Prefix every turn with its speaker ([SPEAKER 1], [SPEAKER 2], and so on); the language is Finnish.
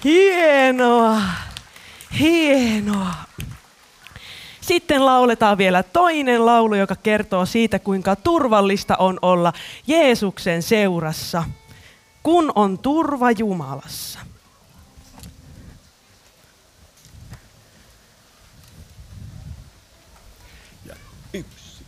[SPEAKER 1] Hienoa, hienoa. Sitten lauletaan vielä toinen laulu, joka kertoo siitä, kuinka turvallista on olla Jeesuksen seurassa, kun on turva Jumalassa.
[SPEAKER 2] Ja 1,